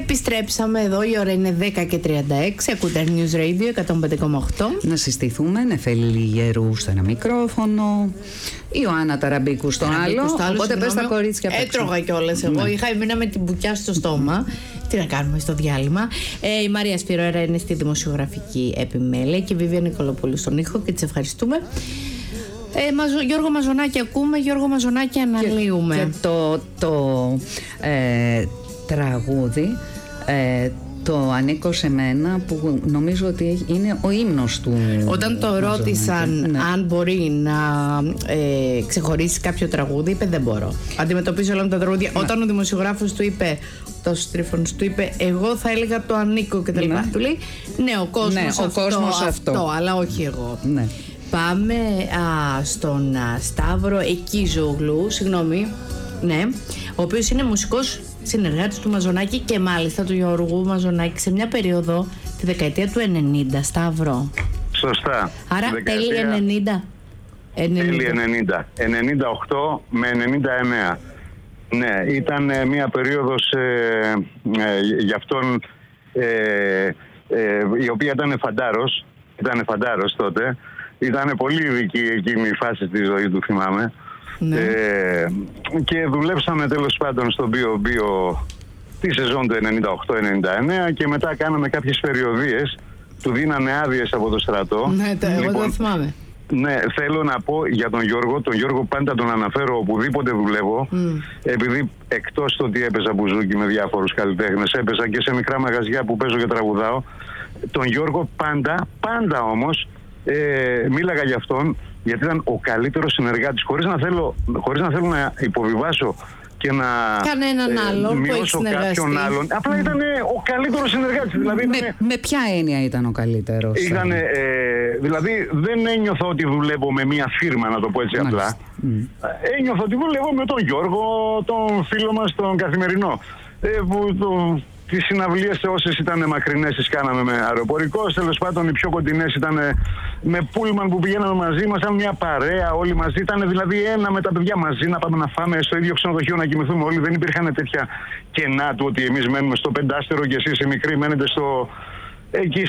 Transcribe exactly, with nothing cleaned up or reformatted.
Επιστρέψαμε εδώ, η ώρα είναι δέκα και τριάντα έξι. Ακούτε News Radio εκατόν πέντε κόμμα οκτώ. Να συστηθούμε, Νεφέλη Γερού στο ένα μικρόφωνο, Ιωάννα Ταραμπίκου στο άλλο. Στο άλλο οπότε πες τα κορίτσια παίξουν. Έτρωγα κιόλας εγώ. Ναι. Είχα μείνα με την μπουκιά στο στόμα. Τι να κάνουμε στο διάλειμμα. Ε, η Μαρία Σπυρόερα είναι στη δημοσιογραφική επιμέλεια και η Βίβια Νικολοπούλου στον ήχο και τις ευχαριστούμε. Ε, Μαζο, Γιώργο Μαζονάκη ακούμε, Γιώργο Μαζονάκη αναλύουμε. Και, και το, το ε, τραγούδι ε, το ανήκω σε μένα που νομίζω ότι είναι ο ύμνος του. Όταν το ρώτησαν, ναι, αν μπορεί να ε, ξεχωρίσει κάποιο τραγούδι, είπε δεν μπορώ. Αντιμετωπίζω όλα τα τραγούδια. Ναι. Όταν ο δημοσιογράφος του είπε, το Τρίφωνος του είπε, εγώ θα έλεγα το ανήκω κτλ. Ναι. Του λέει, ναι, ο κόσμος, ναι, αυτό, ο κόσμος αυτό, αυτό, αλλά όχι εγώ. Ναι. Πάμε α, στον α, Σταύρο Εκίζογλου, συγγνώμη, ναι, ο οποίος είναι μουσικός συνεργάτης του Μαζονάκη και μάλιστα του Γιώργου Μαζονάκη σε μια περίοδο τη δεκαετία του ενενήντα, Σταύρο. Σωστά. Άρα τέλη ενενήντα. Τέλη ενενήντα. ενενήντα οκτώ με ενενήντα εννέα. Ναι, ήταν ε, μια περίοδος ε, ε, για αυτόν ε, ε, η οποία ήταν φαντάρος. Ήταν φαντάρος τότε. Ήταν πολύ ειδική εκείνη η φάση στη ζωή του, θυμάμαι. Ναι. Ε, και δουλέψαμε τέλος πάντων στο μπι ο μπι τη σεζόν του ενενήντα οκτώ ενενήντα εννέα και μετά κάναμε κάποιες περιοδίες. Του δίνανε άδειες από το στρατό. Ναι, τα, λοιπόν, εγώ το θυμάμαι. Ναι, θέλω να πω για τον Γιώργο. Τον Γιώργο πάντα τον αναφέρω οπουδήποτε δουλεύω. Mm. Επειδή εκτός το ότι έπαιζα μπουζούκι με διάφορους καλλιτέχνες, έπαιζα και σε μικρά μαγαζιά που παίζω και τραγουδάω. Τον Γιώργο πάντα, πάντα όμως, ε, μίλαγα για αυτόν, γιατί ήταν ο καλύτερος συνεργάτης. Χωρίς να θέλω, χωρίς να, θέλω να υποβιβάσω και να κανέναν ε, άλλον μειώσω που έχει κάποιον άλλον. Απλά ήταν ο καλύτερος συνεργάτης. Δηλαδή, με, ήτανε, με ποια έννοια ήταν ο καλύτερος? Ήτανε, ε, δηλαδή δεν ένιωθα ότι δουλεύω με μια φίρμα, να το πω έτσι απλά. Mm. Ένιωθα ότι δουλεύω με τον Γιώργο, τον φίλο μας, τον Καθημερινό. Ε, που, το, τις συναυλίες όσες ήταν μακρινές τις κάναμε με αεροπορικό. Τέλος πάντων οι πιο κοντινές ήταν με πούλμαν που πηγαίναμε μαζί μας, σαν μια παρέα όλοι μαζί. Ήταν δηλαδή ένα με τα παιδιά μαζί να πάμε να φάμε στο ίδιο ξενοδοχείο, να κοιμηθούμε όλοι. Δεν υπήρχαν τέτοια κενά του ότι εμείς μένουμε στο πεντάστερο και εσείς οι μικροί μένετε στο, εκεί